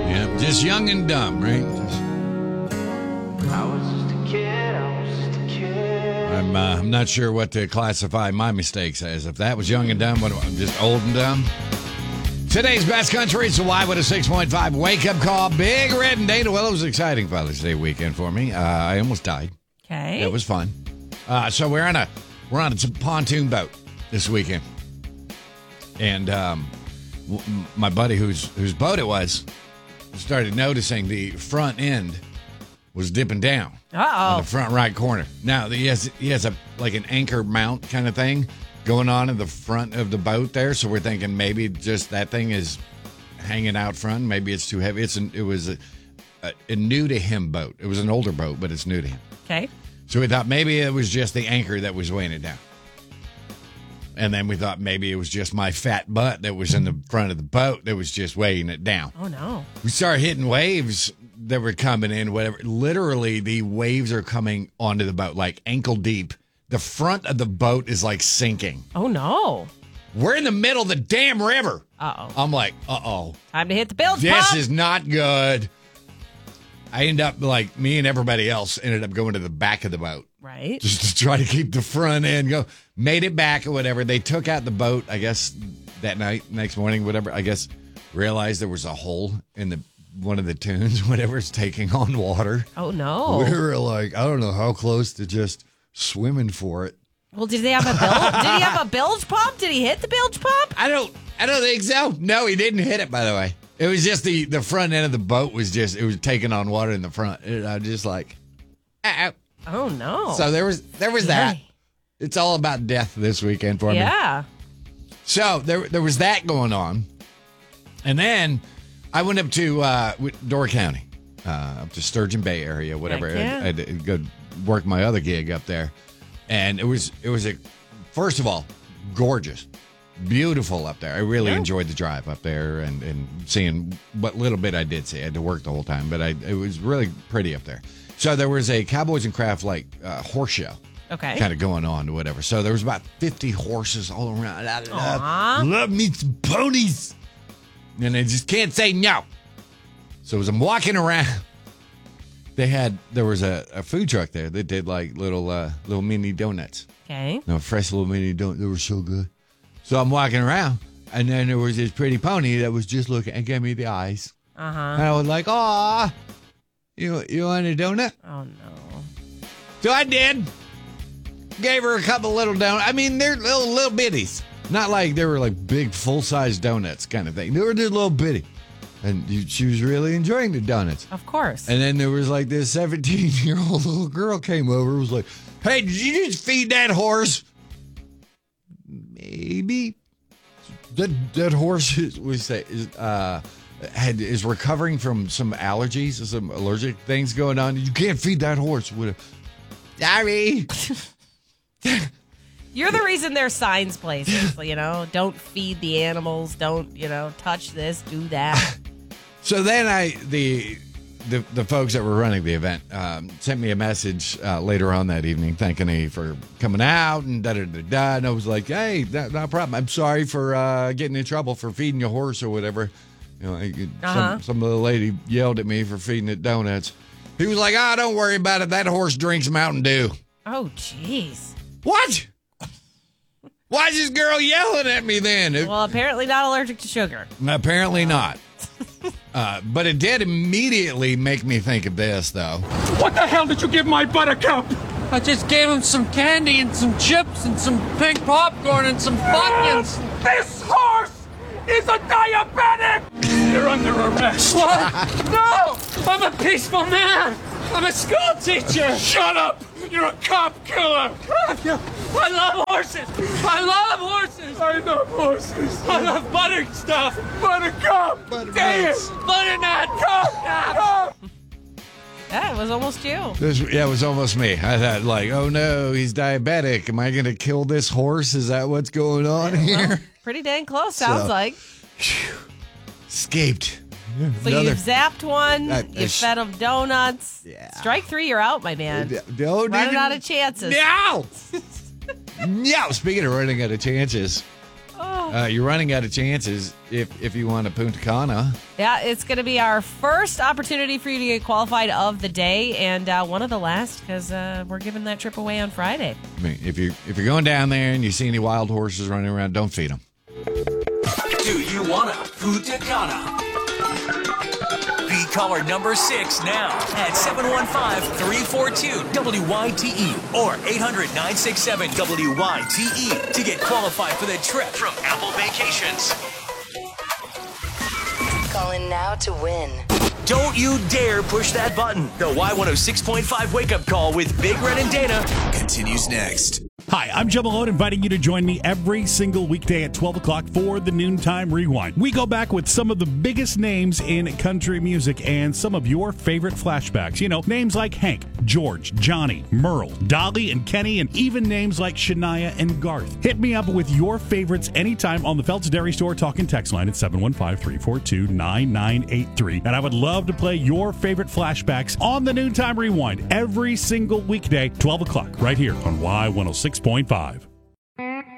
Yeah, just young and dumb, right? I was just a kid. I'm not sure what to classify my mistakes as. If that was young and dumb, what am I, just old and dumb? Today's best country is Hawaii with a 6.5 wake-up call. Big Red and Dana. Well, it was an exciting Father's Day weekend for me. I almost died. Okay. It was fun. So we're on a pontoon boat this weekend. And my buddy whose boat it was started noticing the front end was dipping down. Uh-oh. On the front right corner. Now, he has a like an anchor mount kind of thing going on in the front of the boat there. So we're thinking maybe just that thing is hanging out front. Maybe it's too heavy. It was a new to him boat. It was an older boat, but it's new to him. Okay. So we thought maybe it was just the anchor that was weighing it down. And then we thought maybe it was just my fat butt that was in the front of the boat that was just weighing it down. Oh, no. We started hitting waves that were coming in, whatever. Literally, the waves are coming onto the boat, like ankle deep. The front of the boat is like sinking. Oh, no. We're in the middle of the damn river. Uh-oh. I'm like, uh-oh. Time to hit the bilge This pump. is not good. I end up, like, me and everybody else ended up going to the back of the boat. Right. Just to try to keep the front end go. Made it back or whatever. They took out the boat, I guess, that night, next morning, whatever. I guess realized there was a hole in one of the tunes, whatever's taking on water. Oh, no. We were like, I don't know how close to just swimming for it. Well, did they have a bilge? Did he have a bilge pump? Did he hit the bilge pump? I don't think so. No, he didn't hit it, by the way. It was just the front end of the boat was taking on water in the front. I was just like, ow. Oh, no. So there was that. It's all about death this weekend for me. Yeah. So there was that going on. And then I went up to Door County, up to Sturgeon Bay area, whatever. Heck yeah. I had to go work my other gig up there. And it was first of all, gorgeous. Beautiful up there. I really enjoyed the drive up there and seeing what little bit I did see. I had to work the whole time, but it was really pretty up there. So there was a Cowboys and Craft horse show. Okay. Kind of going on or whatever. So there was about 50 horses all around. Aww. Love me some ponies. And I just can't say no. So as I'm walking around, there was a food truck there that did like little mini donuts. Okay. Fresh little mini donuts. They were so good. So I'm walking around, and then there was this pretty pony that was just looking and gave me the eyes. Uh-huh. And I was like, aw, you want a donut? Oh, no. So I did. Gave her a couple little donuts. I mean, they're little bitties. Not like they were like big, full-size donuts kind of thing. They were just little bitty. And she was really enjoying the donuts. Of course. And then there was like this 17-year-old little girl came over and was like, hey, did you just feed that horse? Maybe. That horse is recovering from some allergies, some allergic things going on. You can't feed that horse. Sorry. You're the reason there's signs places, don't feed the animals, don't, touch this, do that. So then the folks that were running the event sent me a message later on that evening thanking me for coming out and da-da-da-da. And I was like, hey, no problem. I'm sorry for getting in trouble for feeding your horse or whatever. Some little lady yelled at me for feeding it donuts. He was like, don't worry about it. That horse drinks Mountain Dew. Oh, jeez. What? Why is this girl yelling at me then? Well, apparently not allergic to sugar. Apparently not. But it did immediately make me think of this, though. What the hell did you give my buttercup? I just gave him some candy and some chips and some pink popcorn and some Funyuns. This horse is a diabetic! You're under arrest. What? No! I'm a peaceful man! I'm a school teacher! Shut up! You're a cop killer! I love horses! I love horses! I love horses! I love butter stuff! Buttercup! Dang it! Butternut! Cop! Yeah, it was almost you. It was almost me. I thought, like, oh no, he's diabetic. Am I going to kill this horse? Is that what's going on here? Well, pretty dang close, sounds like. Escaped. So you've zapped one, you fed him donuts. Yeah. Strike 3, you're out, my man. Running out of chances. No! No! Speaking of running out of chances, You're running out of chances if you want a Punta Cana. Yeah, it's going to be our first opportunity for you to get qualified of the day, and one of the last, because we're giving that trip away on Friday. I mean, if you're going down there and you see any wild horses running around, don't feed them. Do you want a Punta Cana? Be caller number 6 now at 715-342-WYTE or 800-967-WYTE to get qualified for the trip from Apple Vacations. Call in now to win. Don't you dare push that button. The Y106.5 wake-up call with Big Red and Dana continues next. Hi, I'm Joe Malone, inviting you to join me every single weekday at 12 o'clock for the Noontime Rewind. We go back with some of the biggest names in country music and some of your favorite flashbacks. You know, names like Hank, George, Johnny, Merle, Dolly, and Kenny, and even names like Shania and Garth. Hit me up with your favorites anytime on the Feltz Dairy Store talk and text line at 715-342-9983. And I would love to play your favorite flashbacks on the Noontime Rewind every single weekday, 12 o'clock, right here on Y106.5.